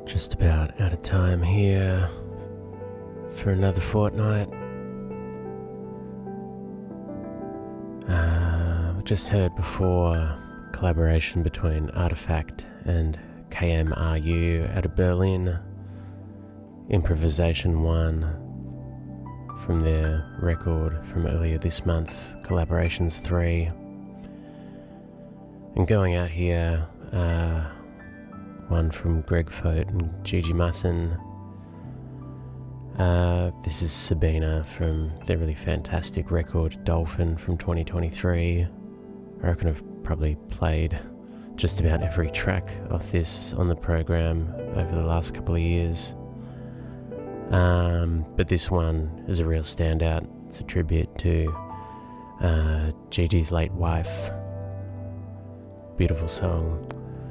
Just about out of time here for another fortnight. We just heard before collaboration between Artifact and KMRU out of Berlin. Improvisation 1 from their record from earlier this month, Collaborations 3. And going out here, one from Greg Fote and Gigi Musson. This is Sabina from their really fantastic record Dolphin from 2023. I reckon I've probably played just about every track off this on the program over the last couple of years. But this one is a real standout. It's a tribute to Gigi's late wife. Beautiful song.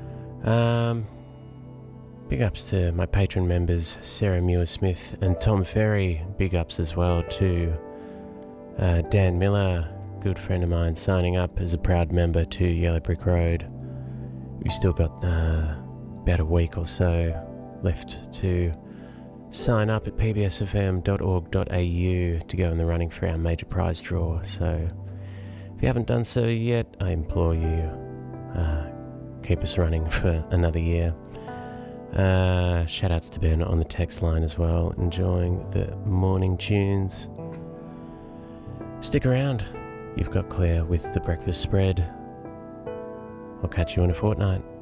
Big ups to my patron members Sarah Muir-Smith and Tom Ferry. Big ups as well to Dan Miller, good friend of mine, signing up as a proud member to Yellow Brick Road. We've still got about a week or so left to sign up at pbsfm.org.au to go in the running for our major prize draw. So if you haven't done so yet, I implore you, keep us running for another year. Shout outs to Ben on the text line as well, enjoying the morning tunes. Stick around, you've got Claire with the breakfast spread. I'll catch you in a fortnight.